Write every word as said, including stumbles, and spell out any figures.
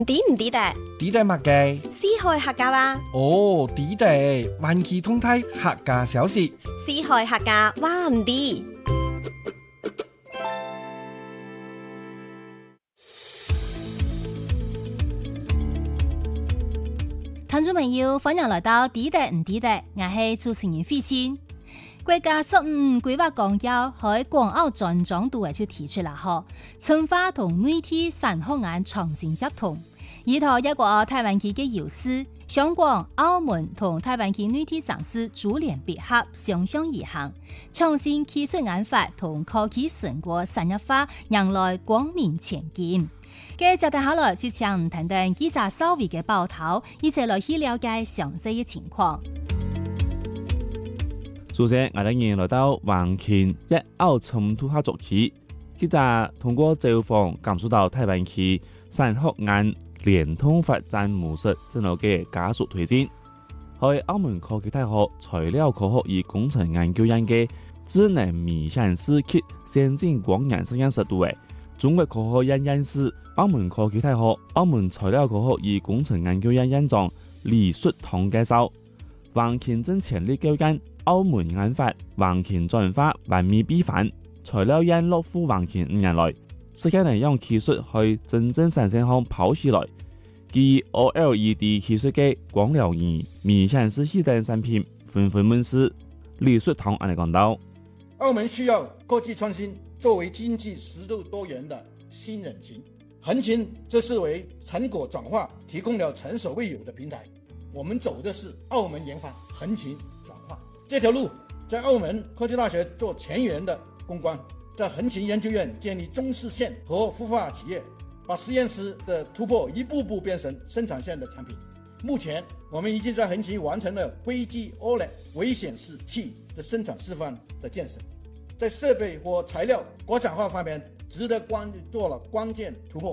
抵唔抵得？ 抵得乜嘅？ 四海客家話， 哦，抵得，環期通睇客家小事。 四海客家話唔抵。 聽眾朋友，歡迎來到抵得唔抵得，我係主持人費清。國家十五規劃綱要喺港澳專章度就提出啦，嗬，深化同內地三學眼創新協同，依托一個台灣區嘅優勢，香港、澳門同台灣區內地城市珠聯璧合，雙向而行，創新技術研發同科技成果產業化，迎來光明前景。嘅接下來就請談談記者稍微嘅報道，一齊來去了解詳細嘅情況。 首先，我哋來到橫琴粵澳深度合作區，記者通過走訪感受到台灣區三學眼聯通發展模式正路嘅加速推進。喺澳門科技大學材料科學與工程研究院嘅智能微顯示及先進光源實驗室度嘅中國科學院院士、澳門科技大學澳門材料科學與工程研究院院長李雪堂介紹，橫琴正全力構建澳門研發橫琴轉化萬米閉環，材料院落戶橫琴五年來，實現能讓技術去真正生產上跑起來。基於 O L E D 技術嘅光療儀、微顯示器等產品紛紛問世。李雪堂安尼講到： 澳門需要科技創新作為經濟適度多元的新引擎，橫琴則是為成果轉化提供了前所未有的平台。我們走的是澳門研發橫琴轉化這條路，在澳門科技大學做前沿的攻關，在橫琴研究院建立中試線和孵化企業，把實驗室的突破一步步變成生產線的產品。目前我們已經在橫琴完成了硅基 O L E D 微顯示器的生產示範的建設，在設備和材料國產化方面值得關做了關鍵突破。